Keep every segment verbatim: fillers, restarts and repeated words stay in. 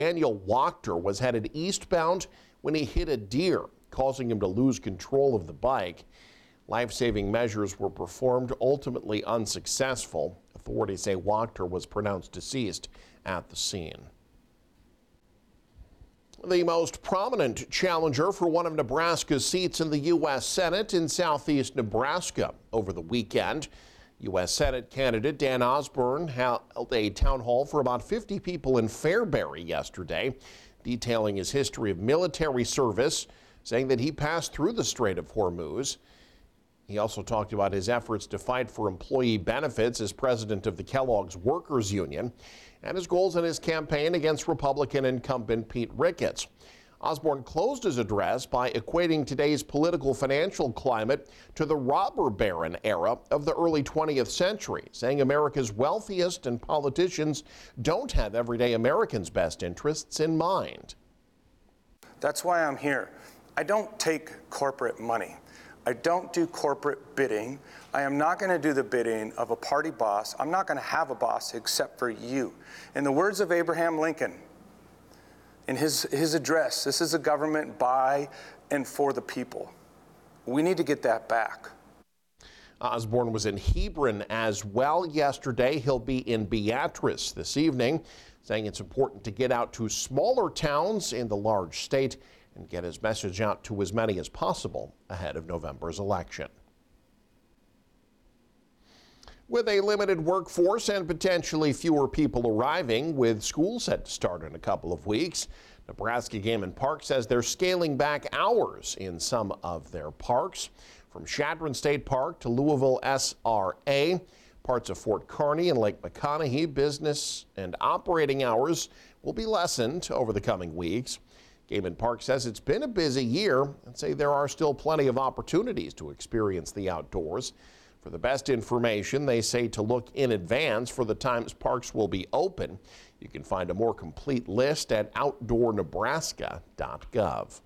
Daniel Wachter was headed eastbound when he hit a deer, causing him to lose control of the bike. Life-saving measures were performed, ultimately unsuccessful. Authorities say Wachter was pronounced deceased at the scene. The most prominent challenger for one of Nebraska's seats in the U S Senate in southeast Nebraska over the weekend. U S Senate candidate Dan Osborne held a town hall for about fifty people in Fairbury yesterday, detailing his history of military service, saying that he passed through the Strait of Hormuz. He also talked about his efforts to fight for employee benefits as president of the Kellogg's Workers Union and his goals in his campaign against Republican incumbent Pete Ricketts. Osborne closed his address by equating today's political financial climate to the robber baron era of the early twentieth century, saying America's wealthiest and politicians don't have everyday Americans' best interests in mind. That's why I'm here. I don't take corporate money. I don't do corporate bidding. I am not going to do the bidding of a party boss. I'm not going to have a boss except for you. In the words of Abraham Lincoln, in his, his address, this is a government by and for the people. We need to get that back. Osborne was in Hebron as well yesterday. He'll be in Beatrice this evening, saying it's important to get out to smaller towns in the large state and get his message out to as many as possible ahead of November's election. With a limited workforce and potentially fewer people arriving, with school set to start in a couple of weeks, Nebraska Game and Park says they're scaling back hours in some of their parks. From Chadron State Park to Louisville S R A, parts of Fort Kearny and Lake McConaughey, business and operating hours will be lessened over the coming weeks. Game and Park says it's been a busy year and say there are still plenty of opportunities to experience the outdoors. For the best information, they say to look in advance for the times parks will be open. You can find a more complete list at outdoor nebraska dot gov.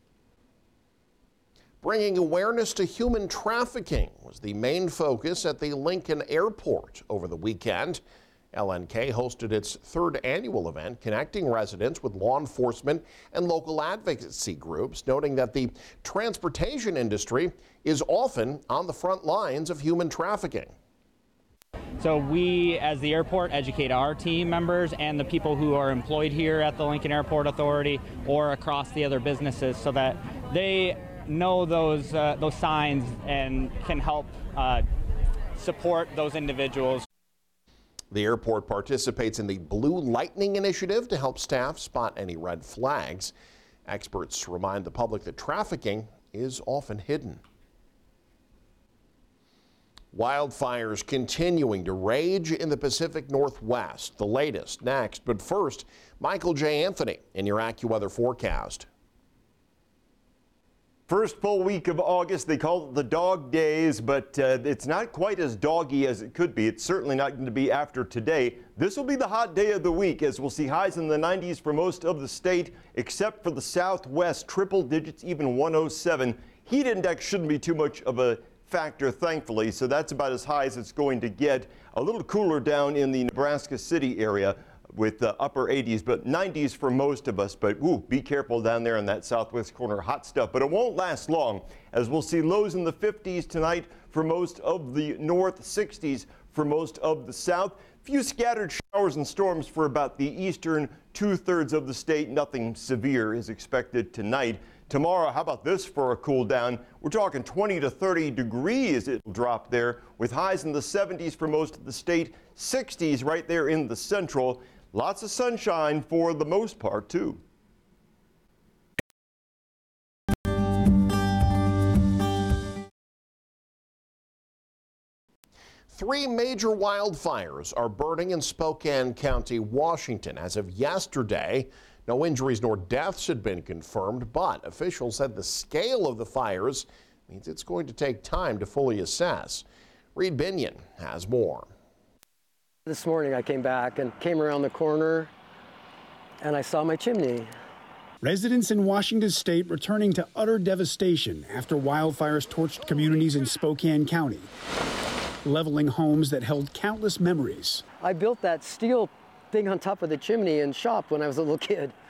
Bringing awareness to human trafficking was the main focus at the Lincoln Airport over the weekend. L N K hosted its third annual event connecting residents with law enforcement and local advocacy groups, noting that the transportation industry is often on the front lines of human trafficking. So we, as the airport, educate our team members and the people who are employed here at the Lincoln Airport Authority or across the other businesses so that they know those, uh, those signs and can help uh, support those individuals. The airport participates in the Blue Lightning Initiative to help staff spot any red flags. Experts remind the public that trafficking is often hidden. Wildfires continuing to rage in the Pacific Northwest. The latest next, but first, Michael J. Anthony in your AccuWeather forecast. First full week of August, they call it the dog days, but uh, it's not quite as doggy as it could be. It's certainly not going to be after today. This will be the hot day of the week as we'll see highs in the nineties for most of the state, except for the southwest, triple digits, even one oh seven. Heat index shouldn't be too much of a factor, thankfully, so that's about as high as it's going to get. A little cooler down in the Nebraska City area with the upper eighties, but nineties for most of us. But woo, be careful down there in that southwest corner, hot stuff. But it won't last long, as we'll see lows in the fifties tonight for most of the north, sixties for most of the south. Few scattered showers and storms for about the eastern two-thirds of the state. Nothing severe is expected tonight. Tomorrow, how about this for a cool down? We're talking twenty to thirty degrees it'll drop there, with highs in the seventies for most of the state, sixties right there in the central. Lots of sunshine for the most part, too. Three major wildfires are burning in Spokane County, Washington. As of yesterday, no injuries nor deaths had been confirmed, but officials said the scale of the fires means it's going to take time to fully assess. Reed Binion has more. This morning I came back and came around the corner and I saw my chimney. Residents in Washington state returning to utter devastation after wildfires torched communities in Spokane County, leveling homes that held countless memories. I built that steel thing on top of the chimney and shop when I was a little kid.